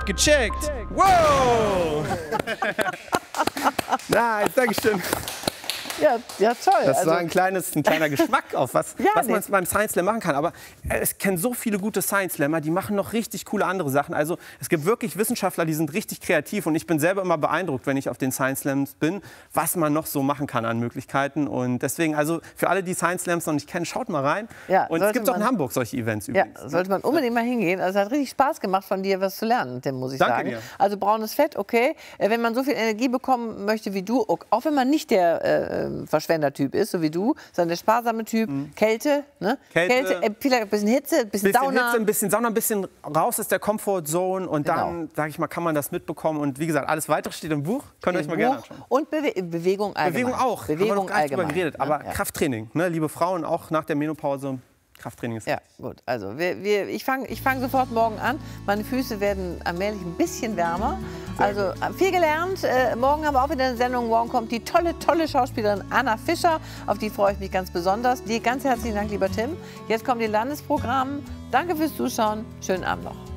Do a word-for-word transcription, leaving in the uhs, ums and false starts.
Gecheckt. Wow. Nice, Dankeschön. Ja, ja, toll. Das also, war ein, kleines, ein kleiner Geschmack auf was, ja, was man nee. beim Science Slam machen kann. Aber es kennen so viele gute Science Slammer, die machen noch richtig coole andere Sachen. Also es gibt wirklich Wissenschaftler, die sind richtig kreativ. Und ich bin selber immer beeindruckt, wenn ich auf den Science Slams bin, was man noch so machen kann an Möglichkeiten. Und deswegen, also für alle, die Science Slams noch nicht kennen, schaut mal rein. Ja, und es gibt auch in Hamburg solche Events übrigens. Ja, sollte man unbedingt mal hingehen. Also es hat richtig Spaß gemacht, von dir was zu lernen, Tim, muss ich Danke sagen. dir. Also braunes Fett, okay. Wenn man so viel Energie bekommen möchte wie du, auch wenn man nicht der äh, Verschwendertyp ist, so wie du, sondern der sparsame Typ, mhm. Kälte, ne? Kälte, Kälte äh, vielleicht ein bisschen Hitze, ein bisschen, bisschen Sauna. Hitze, ein bisschen Sauna, ein bisschen raus aus der Comfortzone und Genau. dann, sage ich mal, kann man das mitbekommen. Und wie gesagt, alles Weitere steht im Buch, könnt ihr euch mal gerne anschauen. Und Bewe Bewegung allgemein. Bewegung auch, Bewegung haben wir noch gar nicht drüber allgemein. geredet, aber ja. Krafttraining, ne? Liebe Frauen, auch nach der Menopause. Krafttraining ist Ja, gut. Also wir, wir, ich fange ich fang sofort morgen an. Meine Füße werden allmählich ein bisschen wärmer. Sehr Also äh, viel gelernt. Äh, morgen haben wir auch wieder eine Sendung. Morgen kommt die tolle, tolle Schauspielerin Anna Fischer. Auf die freue ich mich ganz besonders. Dir ganz herzlichen Dank, lieber Tim. Jetzt kommt ihr Landesprogramm. Danke fürs Zuschauen. Schönen Abend noch.